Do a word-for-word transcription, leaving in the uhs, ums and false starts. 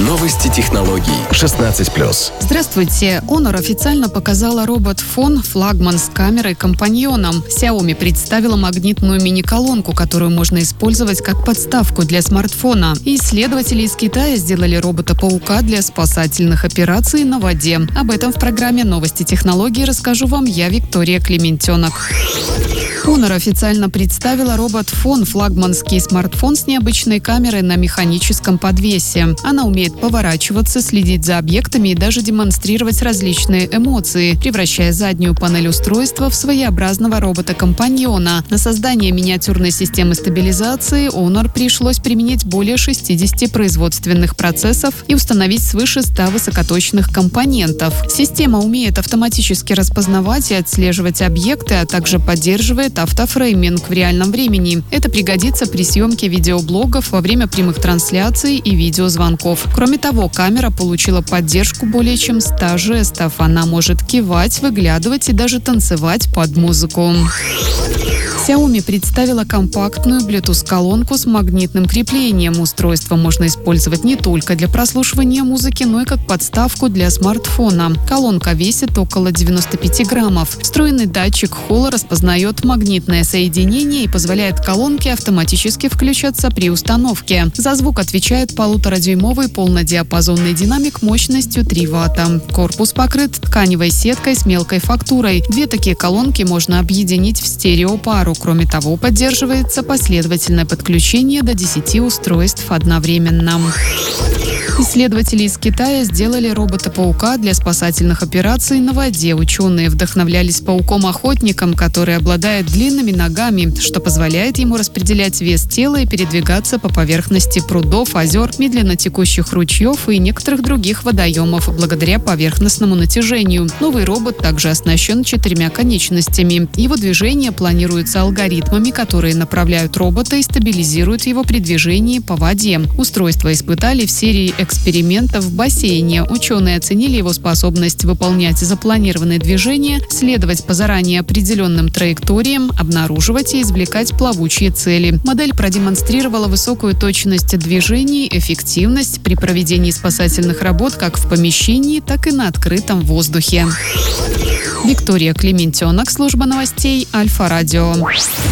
Новости технологий шестнадцать плюс. Здравствуйте. Honor официально показала робот Phone, флагман с камерой-компаньоном. Xiaomi представила магнитную мини-колонку, которую можно использовать как подставку для смартфона. И исследователи из Китая сделали робота-паука для спасательных операций на воде. Об этом в программе «Новости технологий» расскажу вам я, Виктория Клементенок. Honor официально представила робот Phone, флагманский смартфон с необычной камерой на механическом подвесе. Она умеет поворачиваться, следить за объектами и даже демонстрировать различные эмоции, превращая заднюю панель устройства в своеобразного робота-компаньона. На создание миниатюрной системы стабилизации Honor пришлось применить более шестидесяти производственных процессов и установить свыше ста высокоточных компонентов. Система умеет автоматически распознавать и отслеживать объекты, а также поддерживает автофрейминг в реальном времени. Это пригодится при съемке видеоблогов во время прямых трансляций и видеозвонков. Кроме того, камера получила поддержку более чем ста жестов. Она может кивать, выглядывать и даже танцевать под музыку. Xiaomi представила компактную Bluetooth-колонку с магнитным креплением. Устройство можно использовать не только для прослушивания музыки, но и как подставку для смартфона. Колонка весит около девяноста пяти граммов. Встроенный датчик Холла распознает магнитное соединение и позволяет колонке автоматически включаться при установке. За звук отвечает полуторадюймовый полнодиапазонный динамик мощностью три ватта. Корпус покрыт тканевой сеткой с мелкой фактурой. Две такие колонки можно объединить в стереопару. Кроме того, поддерживается последовательное подключение до десяти устройств одновременно. Исследователи из Китая сделали робота-паука для спасательных операций на воде. Ученые вдохновлялись пауком-охотником, который обладает длинными ногами, что позволяет ему распределять вес тела и передвигаться по поверхности прудов, озер, медленно текущих ручьев и некоторых других водоемов благодаря поверхностному натяжению. Новый робот также оснащен четырьмя конечностями. Его движение планируется алгоритмами, которые направляют робота и стабилизируют его при движении по воде. Устройство испытали в серии экспериментов в бассейне. Ученые оценили его способность выполнять запланированные движения, следовать по заранее определенным траекториям, обнаруживать и извлекать плавучие цели. Модель продемонстрировала высокую точность движений, эффективность при проведении спасательных работ как в помещении, так и на открытом воздухе. Виктория Клементенок, служба новостей Альфа Радио.